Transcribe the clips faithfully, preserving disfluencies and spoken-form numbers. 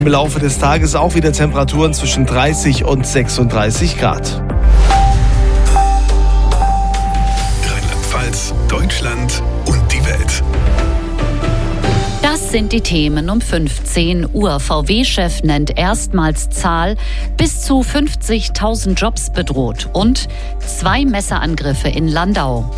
Im Laufe des Tages auch wieder Temperaturen zwischen dreißig und sechsunddreißig Grad. Rheinland-Pfalz, Deutschland und die Welt. Das sind die Themen um fünfzehn Uhr. V W-Chef nennt erstmals Zahl, bis zu fünfzigtausend Jobs bedroht und zwei Messerangriffe in Landau.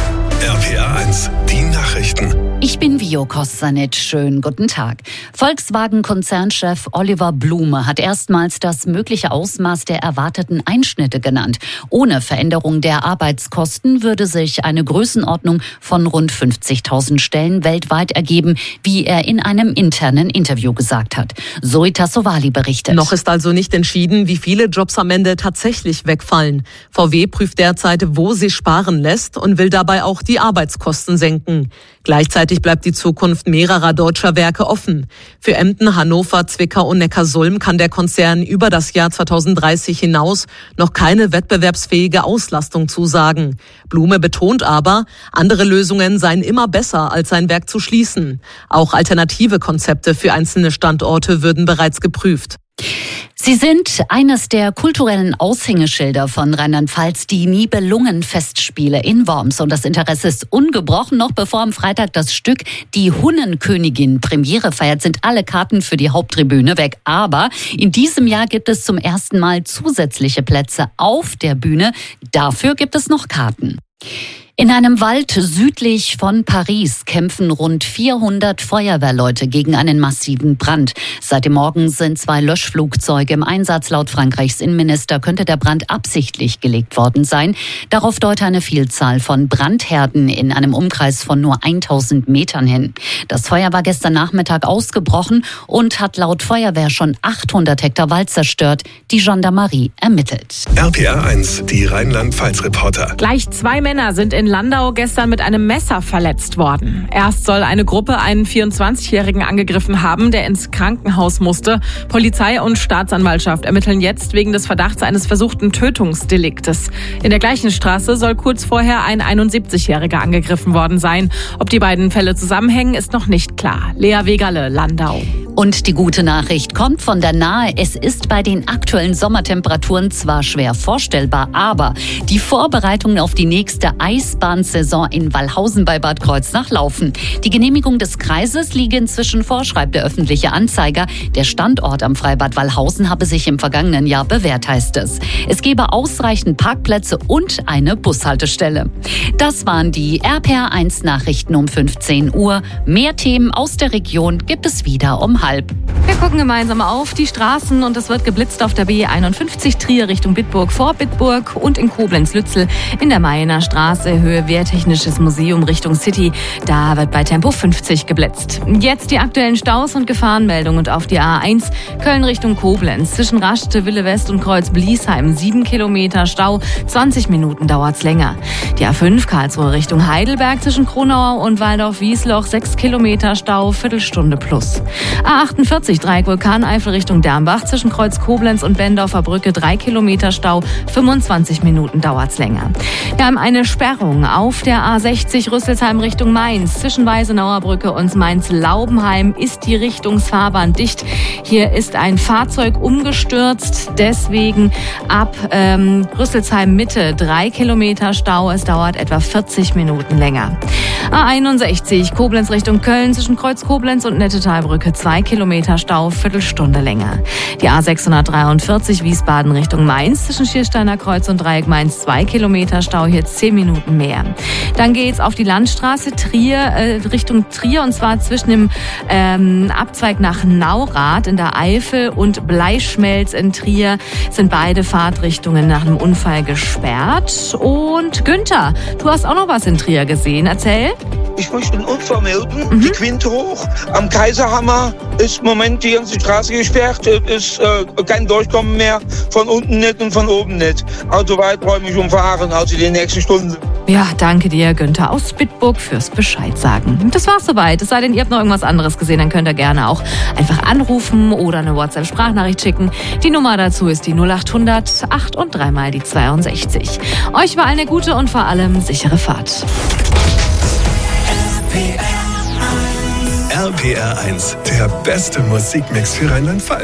R P R eins, die Nachrichten. Ich bin Vio Kostanic. Schönen guten Tag. Volkswagen-Konzernchef Oliver Blume hat erstmals das mögliche Ausmaß der erwarteten Einschnitte genannt. Ohne Veränderung der Arbeitskosten würde sich eine Größenordnung von rund fünfzigtausend Stellen weltweit ergeben, wie er in einem internen Interview gesagt hat. Zoe Tassovali berichtet. Noch ist also nicht entschieden, wie viele Jobs am Ende tatsächlich wegfallen. V W prüft derzeit, wo sie sparen lässt und will dabei auch die Arbeitskosten senken. Gleichzeitig bleibt die Zukunft mehrerer deutscher Werke offen. Für Emden, Hannover, Zwickau und Neckarsulm kann der Konzern über das Jahr zweitausenddreißig hinaus noch keine wettbewerbsfähige Auslastung zusagen. Blume betont aber, andere Lösungen seien immer besser, als sein Werk zu schließen. Auch alternative Konzepte für einzelne Standorte würden bereits geprüft. Sie sind eines der kulturellen Aushängeschilder von Rheinland-Pfalz, die Nibelungenfestspiele in Worms. Und das Interesse ist ungebrochen. Noch bevor am Freitag das Stück Die Hunnenkönigin Premiere feiert, sind alle Karten für die Haupttribüne weg. Aber in diesem Jahr gibt es zum ersten Mal zusätzliche Plätze auf der Bühne. Dafür gibt es noch Karten. In einem Wald südlich von Paris kämpfen rund vierhundert Feuerwehrleute gegen einen massiven Brand. Seit dem Morgen sind zwei Löschflugzeuge im Einsatz. Laut Frankreichs Innenminister könnte der Brand absichtlich gelegt worden sein. Darauf deute eine Vielzahl von Brandherden in einem Umkreis von nur tausend Metern hin. Das Feuer war gestern Nachmittag ausgebrochen und hat laut Feuerwehr schon achthundert Hektar Wald zerstört. Die Gendarmerie ermittelt. R P R eins, die Rheinland-Pfalz-Reporter. Gleich zwei Männer sind in Landau gestern mit einem Messer verletzt worden. Erst soll eine Gruppe einen vierundzwanzigjährigen angegriffen haben, der ins Krankenhaus musste. Polizei und Staatsanwaltschaft ermitteln jetzt wegen des Verdachts eines versuchten Tötungsdeliktes. In der gleichen Straße soll kurz vorher ein einundsiebzigjähriger angegriffen worden sein. Ob die beiden Fälle zusammenhängen, ist noch nicht klar. Lea Wegerle, Landau. Und die gute Nachricht kommt von der Nahe. Es ist bei den aktuellen Sommertemperaturen zwar schwer vorstellbar, aber die Vorbereitungen auf die nächste Eisbahnsaison in Wallhausen bei Bad Kreuznach laufen. Die Genehmigung des Kreises liege inzwischen vor, schreibt der öffentliche Anzeiger. Der Standort am Freibad Wallhausen habe sich im vergangenen Jahr bewährt, heißt es. Es gebe ausreichend Parkplätze und eine Bushaltestelle. Das waren die R P R eins Nachrichten um fünfzehn Uhr. Mehr Themen aus der Region gibt es wieder um halb. Wir gucken gemeinsam auf die Straßen und es wird geblitzt auf der B einundfünfzig Trier Richtung Bitburg vor Bitburg und in Koblenz-Lützel in der Mayener Straße Höhe Wehrtechnisches Museum Richtung City. Da wird bei Tempo fünfzig geblitzt. Jetzt die aktuellen Staus und Gefahrenmeldungen und auf die A eins Köln Richtung Koblenz zwischen Rastede, Wille West und Kreuz Bliesheim sieben Kilometer Stau, zwanzig Minuten dauert's länger. Die A fünf Karlsruhe Richtung Heidelberg zwischen Kronau und Waldorf-Wiesloch sechs Kilometer Stau, Viertelstunde plus. A achtundvierzig Dreieck Vulkaneifel Richtung Dermbach zwischen Kreuz Koblenz und Bendorfer Brücke drei Kilometer Stau, fünfundzwanzig Minuten dauert's länger. Wir haben eine Sperrung auf der A sechzig Rüsselsheim Richtung Mainz. Zwischen Weißenauer Brücke und Mainz-Laubenheim ist die Richtungsfahrbahn dicht. Hier ist ein Fahrzeug umgestürzt, deswegen ab ähm, Rüsselsheim Mitte drei Kilometer Stau. Es dauert etwa vierzig Minuten länger. A einundsechzig Koblenz Richtung Köln zwischen Kreuz Koblenz und Nettetalbrücke zwei Kilometer Stau, Viertelstunde länger. Die A sechshundertdreiundvierzig Wiesbaden Richtung Mainz zwischen Schiersteiner Kreuz und Dreieck Mainz zwei Kilometer Stau, hier zehn Minuten mehr. Dann geht's auf die Landstraße Trier äh, Richtung Trier und zwar zwischen dem ähm, Abzweig nach Naurath in der Eifel und Bleischmelz in Trier sind beide Fahrtrichtungen nach einem Unfall gesperrt. Und Günther, du hast auch noch was in Trier gesehen. Erzähl. Ich möchte einen Unfall melden. Mhm. Die Quinte hoch. Am Kaiserhammer ist im Moment die ganze Straße gesperrt. Es ist äh, kein Durchkommen mehr. Von unten nicht und von oben nicht. Also weiträumig umfahren, also die nächste Stunde. Ja, danke dir, Günther aus Bitburg, fürs Bescheid sagen. Das war's soweit. Es sei denn, ihr habt noch irgendwas anderes gesehen, dann könnt ihr gerne auch einfach anrufen oder eine WhatsApp-Sprachnachricht schicken. Die Nummer dazu ist die null achthundert acht und dreimal die zweiundsechzig. Euch war eine gute und vor allem sichere Fahrt. R R P R eins, der beste Musikmix für Rheinland-Pfalz.